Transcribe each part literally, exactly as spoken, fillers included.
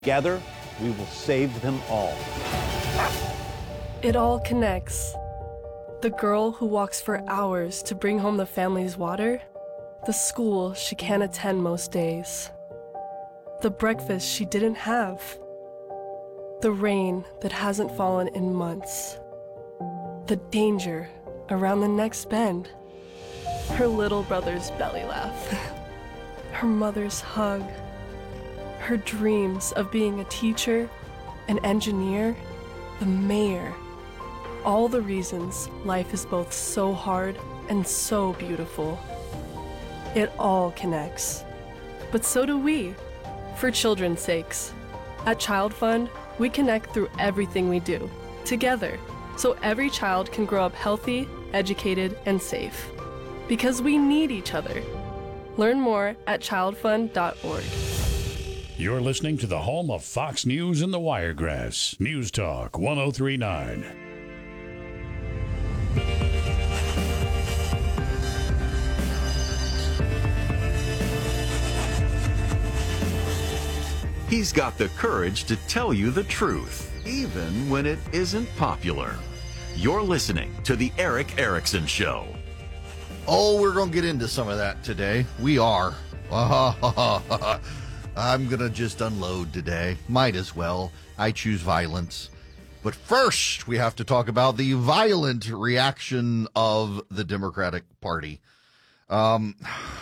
Together, we will save them all. It all connects. The girl who walks for hours to bring home the family's water, the school she can't attend most days, the breakfast she didn't have, the rain that hasn't fallen in months, the danger around the next bend, her little brother's belly laugh, her mother's hug, her dreams of being a teacher, an engineer, the mayor. All the reasons life is both so hard and so beautiful. It all connects. But so do we, for children's sakes. At Child Fund, we connect through everything we do, together, so every child can grow up healthy, educated, and safe. Because we need each other. Learn more at child fund dot org. You're listening to the home of Fox News and the Wiregrass. News Talk one oh three point nine. He's got the courage to tell you the truth, even when it isn't popular. You're listening to The Erick Erickson Show. Oh, we're going to get into some of that today. We are. I'm going to just unload today. Might as well. I choose violence. But first, we have to talk about the violent reaction of the Democratic Party. Um,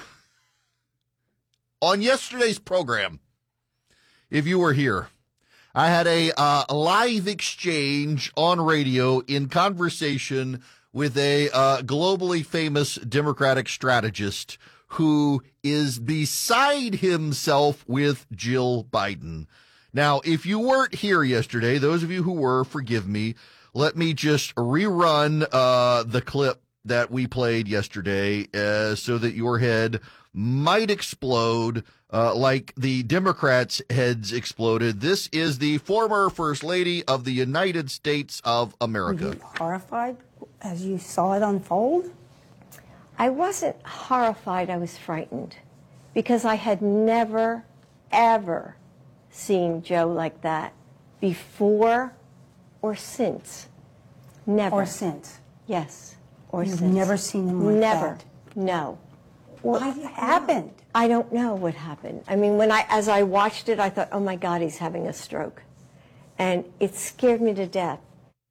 on yesterday's program, if you were here, I had a uh, live exchange on radio in conversation with a uh, globally famous Democratic strategist who is beside himself with Jill Biden. Now, if you weren't here yesterday, those of you who were, forgive me. Let me just rerun uh, the clip that we played yesterday uh, so that your head might explode uh, like the Democrats' heads exploded. This is the former First Lady of the United States of America. Were you horrified as you saw it unfold? I wasn't horrified, I was frightened, because I had never, ever seen Joe like that before or since. Never. Or since? Yes, or You've since. never seen him like never. that? No. What happened? I don't know what happened. I mean, when I, as I watched it, I thought, oh my God, he's having a stroke. And it scared me to death.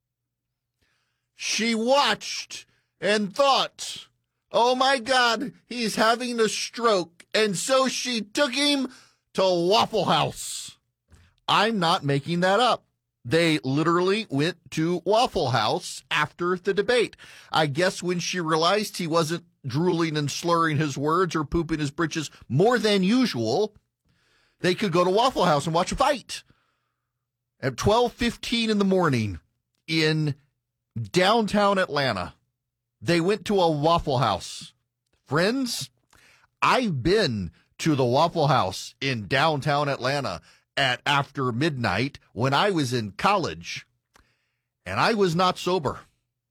She watched and thought, oh my God, he's having a stroke. And so she took him to Waffle House. I'm not making that up. They literally went to Waffle House after the debate. I guess when she realized he wasn't drooling and slurring his words or pooping his britches more than usual, they could go to Waffle House and watch a fight. At twelve fifteen in the morning in downtown Atlanta, they went to a Waffle House. Friends, I've been to the Waffle House in downtown Atlanta at after midnight when I was in college, and I was not sober.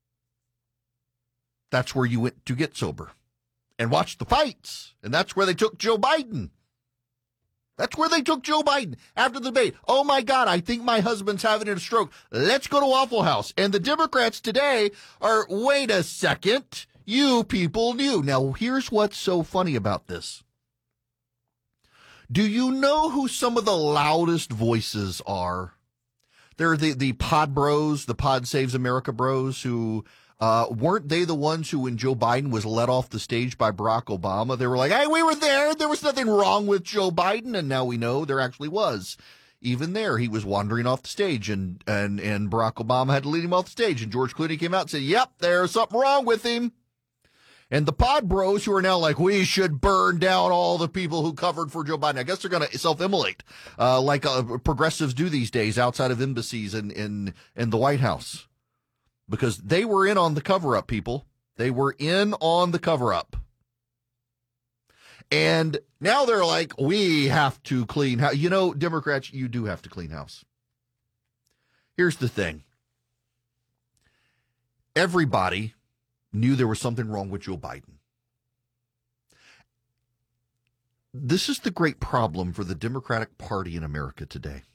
That's where you went to get sober and watch the fights, and that's where they took Joe Biden. That's where they took Joe Biden after the debate. Oh, my God, I think my husband's having a stroke. Let's go to Waffle House. And the Democrats today are, wait a second, you people knew. Now, here's what's so funny about this. Do you know who some of the loudest voices are? They're the, the Pod Bros, the Pod Saves America Bros, who uh, weren't they the ones who, when Joe Biden was let off the stage by Barack Obama, they were like, hey, we were there. There was nothing wrong with Joe Biden. And now we know there actually was. Even there, he was wandering off the stage, and, and, and Barack Obama had to lead him off the stage. And George Clooney came out and said, yep, there's something wrong with him. And the Pod Bros, who are now like, we should burn down all the people who covered for Joe Biden. I guess they're going to self-immolate, uh, like uh, progressives do these days outside of embassies in, in, in the White House. Because they were in on the cover-up, people. They were in on the cover-up. And now they're like, we have to clean house. You know, Democrats, you do have to clean house. Here's the thing. Everybody knew there was something wrong with Joe Biden. This is the great problem for the Democratic Party in America today.